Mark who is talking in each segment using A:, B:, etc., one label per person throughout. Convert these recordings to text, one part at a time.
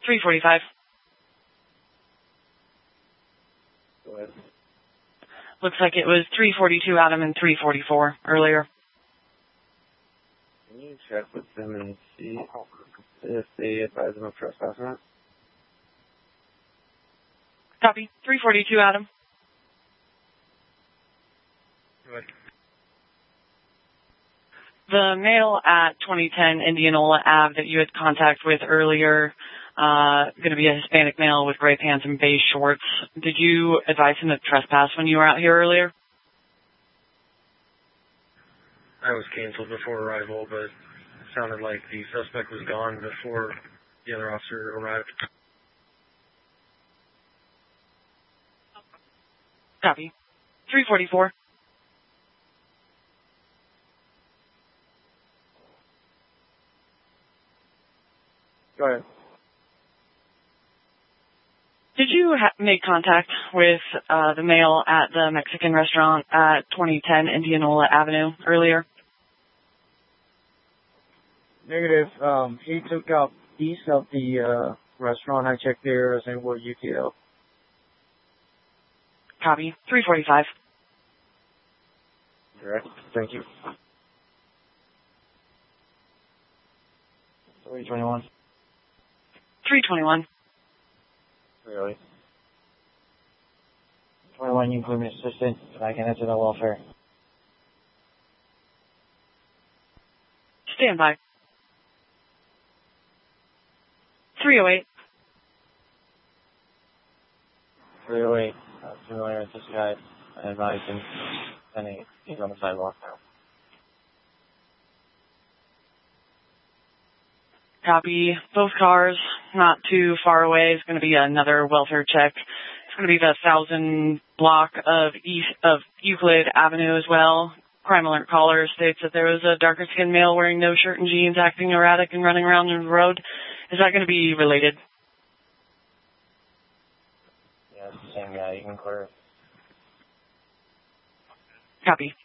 A: 345.
B: Go ahead.
A: Looks like it was 342 Adam and 344 earlier.
B: Can you check with them and see if they advise them of trespass or not?
A: Copy. 342 Adam.
B: Go ahead.
A: The male at 2010 Indianola Ave that you had contact with earlier, going to be a Hispanic male with gray pants and beige shorts. Did you advise him of trespass when you were out here earlier?
C: I was canceled before arrival, but it sounded like the suspect was gone before the other officer arrived.
A: Copy. 344.
B: Go ahead.
A: Did you make contact with the male at the Mexican restaurant at 2010 Indianola Avenue earlier?
B: Negative. He took out east of the restaurant. I checked there as in what UTL.
A: Copy. 345.
B: Correct. Thank you. 321.
A: 321.
B: Really? 21, you include an assistant, and I can enter the welfare.
A: Stand by. 308.
B: 308. Familiar with this guy. I advise him. And he's on the sidewalk now.
A: Copy. Both cars, not too far away. It's going to be another welfare check. It's going to be the 1000 block of east of Euclid Avenue as well. Crime alert caller states that there was a darker skinned male wearing no shirt and jeans, acting erratic and running around the road. Is that going to be related?
B: Yeah, it's the same guy. You can clear it.
A: Copy.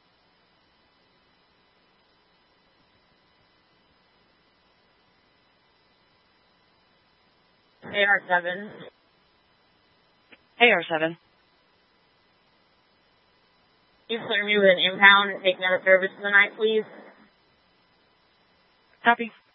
D: AR7.
A: AR7.
D: You clear me with an impound and take another service tonight, please?
A: Copy.